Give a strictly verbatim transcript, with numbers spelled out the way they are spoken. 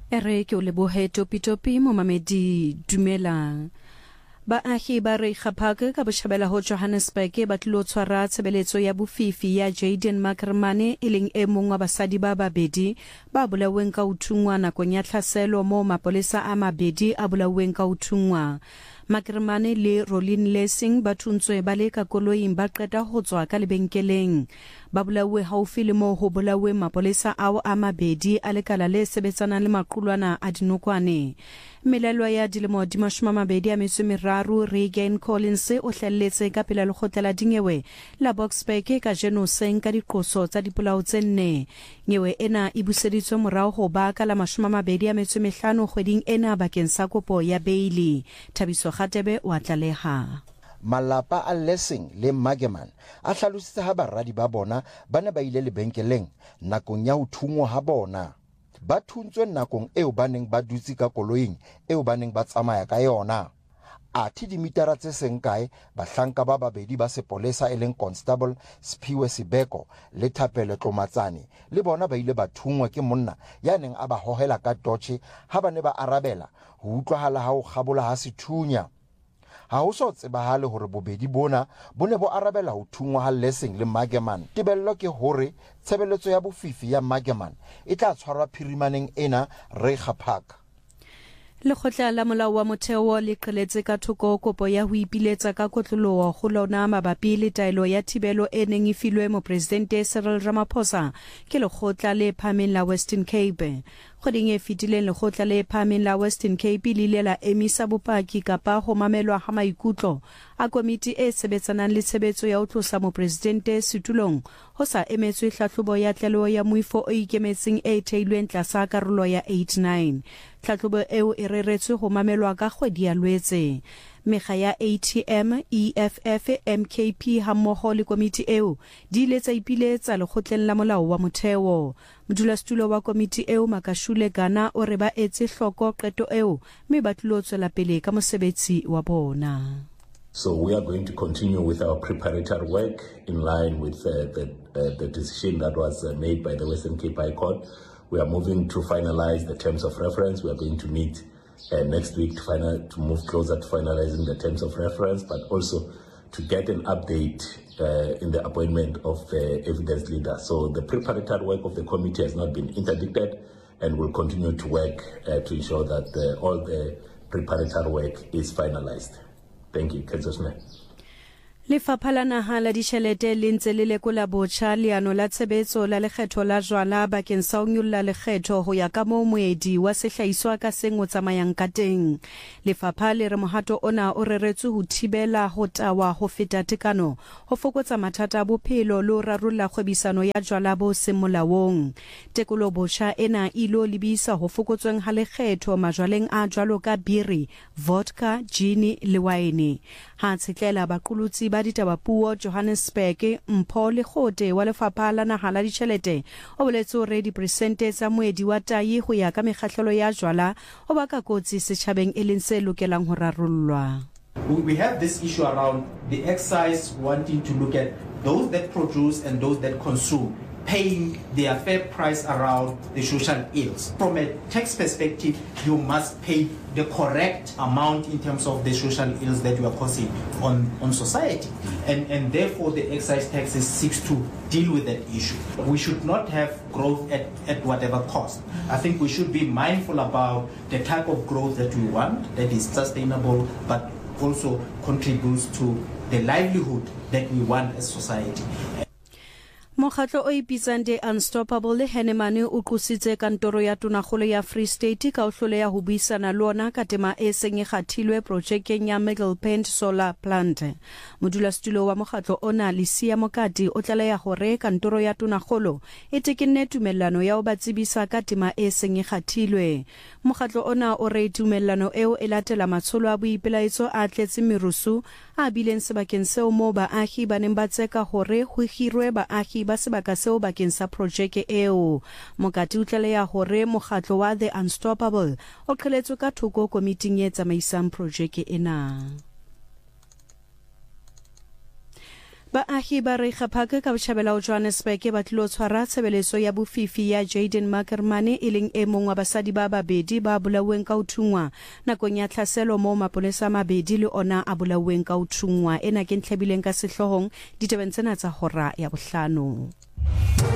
Ere ke o lebohe Topitopi Momamedi Dumela. Baahi ba Reykjavik ka boshabela ho Johannesburg ba tlilo tshwara tshebeletso ya bofifi ya Jaden Makermane e leng e mong wa basadi ba babedi ba bolaweng ka uthungwa nakong ya tlhaselo mo mapolesa a mabedi a bolaweng ka uthungwa. Makermane le Rolin Lessing ba thuntswe ba le ka koloing ba qeta ho tswa ka lebenkeleng. Ba bolawe haufi le mo ho bolawe mapolesa ao a mabedi a lekala le sebetsanang le maqulwana a dinokwane. Melelwa ya dilemo di mashome a mabedi a metso e meraro Regan Collins o hlelletse ka pela lekgotla la dinyewe la Boksburg ka Genoseng ka diqoso tsa dipolao tse nne. Nyewe ena e buseditswe morao ho ba ka la mashome a mabedi a metso e mehlano kgweding ena bakeng sa kopo ya beili. Thabiso Khatebe wa tlaleha. Malapa a Lessing le Magerman a hlalositse ha baradi ba bona ba ne ba ile lebenkeleng nakong ya ho thungwa ha bona. Ba thuntswe nakong eo ba neng ba dutse ka koloing eo ba neng ba tsamaya ka yona. Athe dimitara tse seng kae bahlanka ba babedi ba sepolesa e leng Constable Sphiwe Sibeko le Thapelo Tlomatsane le bona ba ile ba thungwa ke monna ya neng a ba hohela ka toche ha ba ne ba arabela ho utlwahala ha o kgabola ha sethunya. Ha ho so tsebahale hore bobedi bona bo ne bo arabela ho thungwa ha Lessing le Magerman. Tebello ke hore tshebeletso ya bofifi ya Magerman e tla tshwarwa phirimaneng ena Reykjavik. Lekgotla la molao wa motheo le qeletse ka thoko kopo ya ho ipiletsa ka kotloloho go lona mabapi le taelo ya thibelo e neng e filwe mopresidente Cyril Ramaphosa ke lekgotla le phahameng la Western Cape. Kgweding e fetileng lekgotla le phahameng la Western Cape le ile la emisa bopaki kapa ho mamelwa ha maikutlo a komiti e sebetsanang le tshebetso ya ho tlosa mopresidente setulong ho sa emetswe hlahlobo ya tlaleho ya moifo o ikemetseng e theilweng tlasa karolo ya eighty-nine. Tlhahlobo eo e reretswe ho mamelwa ka kgwedi ya Lwetse. Mekga ya A T M, E F F, M K P hammoho le komiti eo di ile tsa ipiletsa lekgotleng la molao wa motheo. Modulasetulo wa komiti eo Makashule Gana o re ba etse hloko qeto eo mme ba tlilo tswela pele ka mosebetsi wa bona. So we are going to continue with our preparatory work in line with uh, the, uh, the decision that was uh, made by the Western Cape High Court. We are moving to finalize the terms of reference. We are going to meet uh, next week to, final, to move closer to finalizing the terms of reference, but also to get an update uh, in the appointment of the evidence leader. So the preparatory work of the committee has not been interdicted and will continue to work uh, to ensure that uh, all the preparatory work is finalized. Thank you, Kenzosne. Lefapha la Naha la Ditjhelete le ntse le lekola botjha leano la tshebetso la lekgetho la jwala bakeng sa ho nyolla lekgetho ho ya ka moo moedi wa sehlahiswa ka seng o tsamayang ka teng. Lefapha le re mohato ona o reretswe ho thibela ho tawa ho feta tekano, ho fokotsa mathata a bophelo le ho rarolla kgwebisano ya jwala bo seng molaong. Tekolo botjha ena ilo lebisa ho fokotsweng ha lekgetho majwaleng a jwalo ka biri, vodka, gin le wine. Ha tsetlela baqolotsi ba ditabapuo Johannesburg Mpho Lekgote wa Lefapha la Naha la Ditjhelete o boletse hore diperesente tsa moedi wa tahi ho ya ka mekgahlelo ya jwala o baka kotsi setjhabeng e leng se lokelang ho rarollwa. We have this issue around the excise wanting to look at those that produce and those that consume, paying their fair price around the social ills. From a tax perspective, you must pay the correct amount in terms of the social ills that you are causing on, on society. And, and therefore, the excise taxes seeks to deal with that issue. We should not have growth at, at whatever cost. I think we should be mindful about the type of growth that we want, that is sustainable, but also contributes to the livelihood that we want as society. Mokgatlo o ipitsang The Unstoppable le Hennemane o qositse kantoro ya tonakgolo ya Free State ka ho hloleha ho buisana le ona ka tema e seng e kgathilwe projekeng ya Middelpunt Solar Plant. Modulasetulo wa mokgatlo ona Lisia Mokati o tlaleha hore kantoro ya tonakgolo e tekenne tumellano ya ho ba tsebisa ka tema e seng e kgathilwe. Mokgatlo ona o re tumellano eo e latela matsholo a boipelaetso a tletse merusu a bileng sebakeng seo moo baahi ba neng ba tseka hore ho hirwe baahi ba sebaka seo bakeng sa projeke eo. Mokati o tlaleha hore mokgatlo wa The Unstoppable o qheletswe ka thoko komiting e tsamaisang projeke ena. Baahi ba Reikgaphaka ka Botjhabela ho Johannesburg ba tlilo tshwara tshebeletso ya bofifi ya Jayden Makermane e leng e mong wa basadi ba babedi ba bolauweng ka uthungwa nakong ya tlhaselo mo mapolesa mabedi le ona a bolauweng ka uthungwa ena ke ntlhebileng ka sehlohong ditabeng tsena tsa hora ya bohlano.